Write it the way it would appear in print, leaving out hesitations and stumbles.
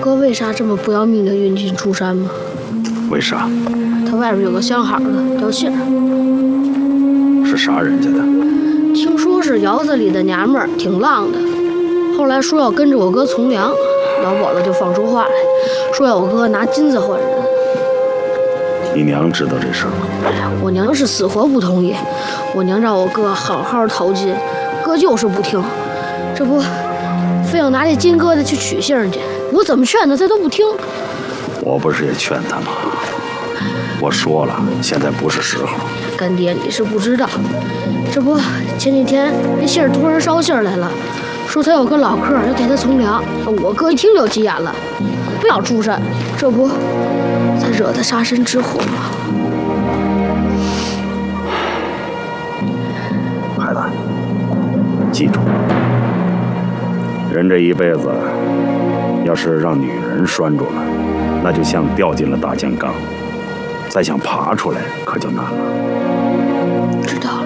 哥为啥这么不要命的晕进出山吗？ 为啥？ 他外边有个相好的叫信儿， 是啥人家的？ 听说是窑子里的娘们儿，挺浪的。后来说要跟着我哥从良，老鸨子就放出话来，说要我哥拿金子换人。 你娘知道这事儿吗？ 哎呀，我娘是死活不同意。我娘让我哥好好淘金，哥就是不听。这不，非要拿这金疙瘩去取杏去。我怎么劝他，他都不听。 我不是也劝他吗？我说了，现在不是时候。 干爹，你是不知道，这不前几天那信儿突然捎信来了，说他有个老客要带他从良。我哥一听就急眼了，不要出山，这不才惹他杀身之祸吗？ 孩子，记住，人这一辈子，要是让女人拴住了，那就像掉进了大江缸，再想爬出来可就难了。 知道了。